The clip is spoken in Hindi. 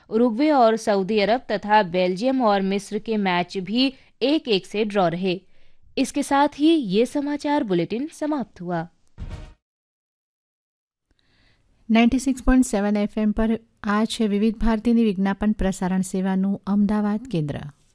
उरुग्वे और सऊदी अरब तथा बेल्जियम और मिस्र के मैच भी 1-1 से ड्रॉ रहे। इसके साथ ही ये समाचार बुलेटिन समाप्त हुआ। 96.7 FM પર આ છે વિવિધ ભારતીની વિજ્ઞાપન પ્રસારણ સેવાનું અમદાવાદ કેન્દ્ર।